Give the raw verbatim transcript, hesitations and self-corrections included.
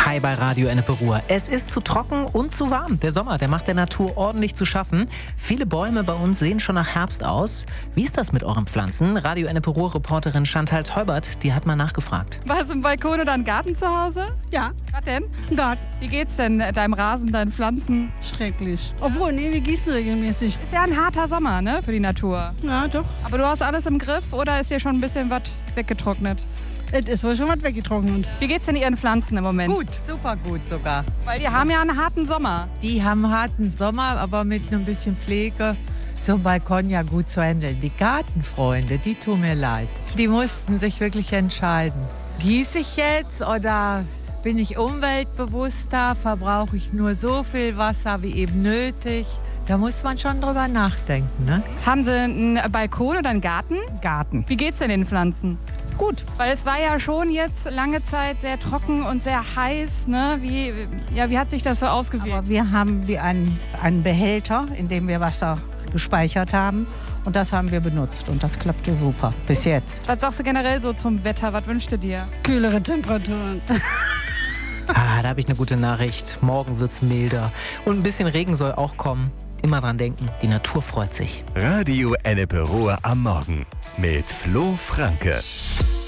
Hi bei Radio Ennepe Ruhr. Es ist zu trocken und zu warm. Der Sommer, der macht der Natur ordentlich zu schaffen. Viele Bäume bei uns sehen schon nach Herbst aus. Wie ist das mit euren Pflanzen? Radio Ennepe Ruhr-Reporterin Chantal Teubert, die hat mal nachgefragt. Warst du im Balkon oder im Garten zu Hause? Ja. Was denn? Ein Garten. Wie geht's denn deinem Rasen, deinen Pflanzen? Schrecklich. Obwohl, nee, wir gießen regelmäßig. Ist ja ein harter Sommer, ne, für die Natur. Ja, doch. Aber du hast alles im Griff oder ist hier schon ein bisschen was weggetrocknet? Es ist wohl schon was weggetrocknet. Wie geht's denn Ihren Pflanzen im Moment? Gut, super gut sogar. Weil die haben ja einen harten Sommer. Die haben einen harten Sommer, aber mit ein bisschen Pflege so ein Balkon ja gut zu handeln. Die Gartenfreunde, die tun mir leid. Die mussten sich wirklich entscheiden. Gieße ich jetzt oder bin ich umweltbewusster? Verbrauche ich nur so viel Wasser wie eben nötig? Da muss man schon drüber nachdenken, ne? Haben Sie einen Balkon oder einen Garten? Garten. Wie geht's denn den Pflanzen? Gut. Weil es war ja schon jetzt lange Zeit sehr trocken und sehr heiß. Ne? Wie, ja, wie hat sich das so ausgewirkt? Aber wir haben wie einen, einen Behälter, in dem wir Wasser gespeichert haben. Und das haben wir benutzt. Und das klappte super. Bis jetzt. Was sagst du generell so zum Wetter? Was wünschst du dir? Kühlere Temperaturen. Ah, da habe ich eine gute Nachricht. Morgen wird's milder. Und ein bisschen Regen soll auch kommen. Immer dran denken, die Natur freut sich. Radio Ennepe Ruhr am Morgen mit Flo Franke.